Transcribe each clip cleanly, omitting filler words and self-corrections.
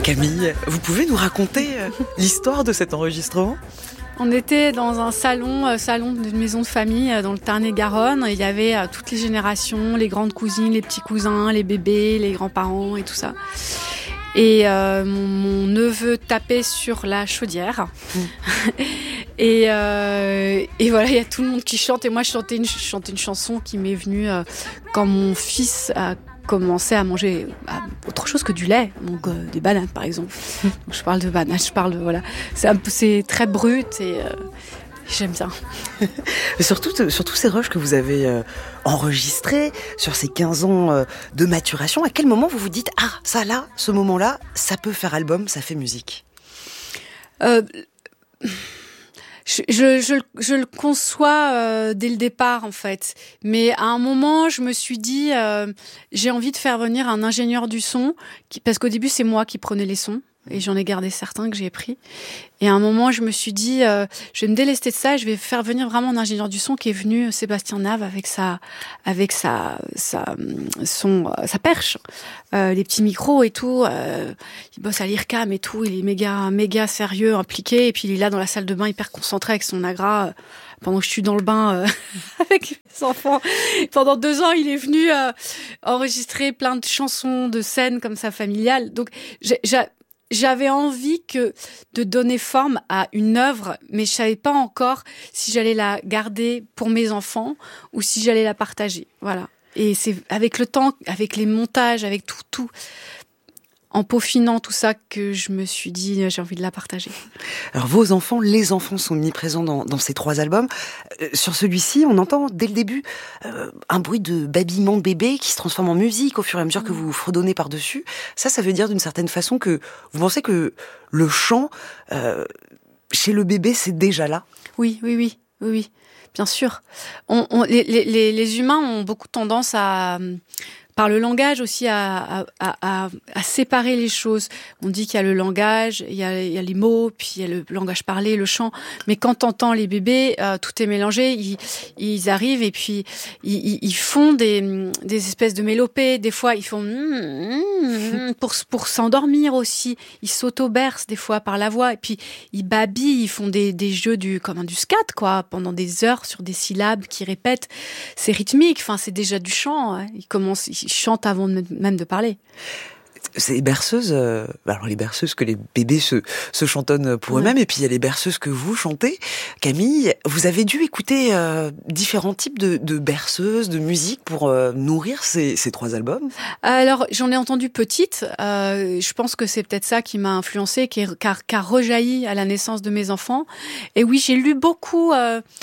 Camille, vous pouvez nous raconter l'histoire de cet enregistrement ? On était dans un salon d'une maison de famille dans le Tarn-et-Garonne. Il y avait toutes les générations, les grandes cousines, les petits cousins, les bébés, les grands-parents et tout ça. Et mon neveu tapait sur la chaudière. Et voilà, il y a tout le monde qui chante. Et moi, je chantais une chanson qui m'est venue quand mon fils a commencé à manger autre chose que du lait, donc des bananes par exemple. Donc, je parle de bananes, voilà. C'est très brut et j'aime bien. Surtout ces rushs que vous avez enregistrés sur ces 15 ans de maturation, à quel moment vous vous dites « Ah, ça là, ce moment-là, ça peut faire album, ça fait musique » Je le conçois dès le départ en fait, mais à un moment je me suis dit j'ai envie de faire venir un ingénieur du son parce qu'au début c'est moi qui prenais les sons et j'en ai gardé certains que j'ai pris. Et à un moment je me suis dit je vais me délester de ça et je vais faire venir vraiment un ingénieur du son qui est venu, Sébastien Nave, avec sa perche, les petits micros et tout. Il bosse à l'IRCAM et tout, il est méga sérieux, impliqué, et puis il est là dans la salle de bain hyper concentré avec son agra pendant que je suis dans le bain avec mes enfants. Pendant 2 ans, il est venu enregistrer plein de chansons, de scènes comme ça familiales. Donc j'avais envie de donner forme à une œuvre, mais je savais pas encore si j'allais la garder pour mes enfants ou si j'allais la partager. Voilà. Et c'est avec le temps, avec les montages, avec tout, en peaufinant tout ça que je me suis dit j'ai envie de la partager. Alors vos enfants, les enfants sont omniprésents dans ces 3 albums. Sur celui-ci, on entend dès le début un bruit de babillement de bébé qui se transforme en musique au fur et à mesure que vous fredonnez par-dessus. Ça veut dire d'une certaine façon que vous pensez que le chant, chez le bébé, c'est déjà là ? Oui. Bien sûr. Les humains ont beaucoup tendance par le langage aussi à séparer les choses. On dit qu'il y a le langage, il y a les mots, puis il y a le langage parlé, le chant. Mais quand t'entends les bébés, tout est mélangé. Ils arrivent et puis ils font des espèces de mélopées. Des fois, ils font pour s'endormir aussi. Ils s'auto-bercent des fois par la voix. Et puis ils babillent, ils font des jeux comme du scat, quoi, pendant des heures sur des syllabes qui répètent. C'est rythmique. Enfin, c'est déjà du chant. Hein. Ils chantent avant même de parler. C'est berceuses, alors les berceuses que les bébés se chantonnent pour eux-mêmes, et puis il y a les berceuses que vous chantez. Camille, vous avez dû écouter différents types de berceuses, de musique pour nourrir ces 3 albums ? Alors, j'en ai entendu petite. Je pense que c'est peut-être ça qui m'a influencée, qui a rejailli à la naissance de mes enfants. Et oui, j'ai lu beaucoup.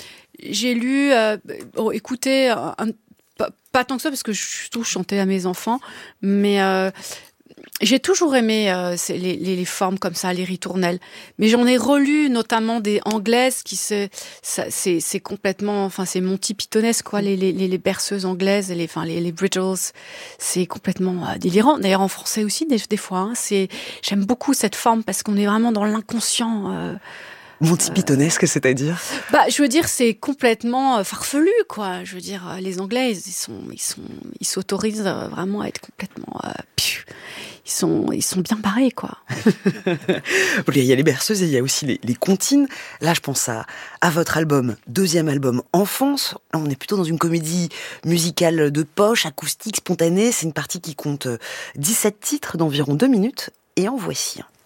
Écouté pas tant que ça parce que je chantais à mes enfants, mais j'ai toujours aimé les formes comme ça, les ritournelles. Mais j'en ai relu notamment des anglaises c'est complètement, enfin c'est Monty Pythonesque quoi, les berceuses anglaises, les Bridles, c'est complètement délirant. D'ailleurs en français aussi des fois. Hein, j'aime beaucoup cette forme parce qu'on est vraiment dans l'inconscient. Monty Pythonesque, c'est-à-dire ? Je veux dire, c'est complètement farfelu, quoi. Je veux dire, les Anglais, ils s'autorisent vraiment à être complètement, ils sont bien barrés, quoi. Il y a les berceuses et il y a aussi les comptines. Là, je pense à votre album, 2e album, Enfance. Là, on est plutôt dans une comédie musicale de poche, acoustique, spontanée. C'est une partie qui compte 17 titres d'environ 2 minutes. Et en voici un.